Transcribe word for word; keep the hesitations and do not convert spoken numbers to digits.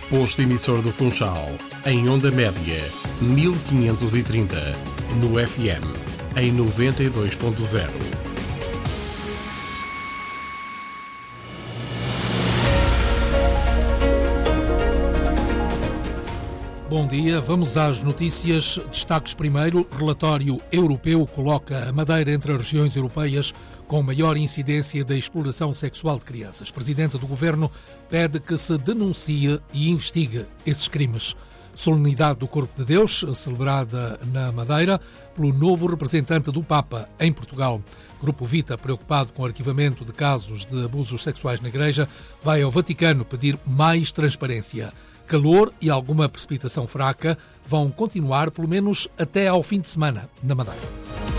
Posto emissor do Funchal, em onda média, mil quinhentos e trinta, no F M, em noventa e dois ponto zero. Bom dia, vamos às notícias. Destaques primeiro. Relatório europeu coloca a Madeira entre as regiões europeias com maior incidência da exploração sexual de crianças. Presidente do Governo pede que se denuncie e investigue esses crimes. Solenidade do Corpo de Deus, celebrada na Madeira pelo novo representante do Papa em Portugal. Grupo Vita, preocupado com o arquivamento de casos de abusos sexuais na Igreja, vai ao Vaticano pedir mais transparência. Calor e alguma precipitação fraca vão continuar pelo menos até ao fim de semana na Madeira.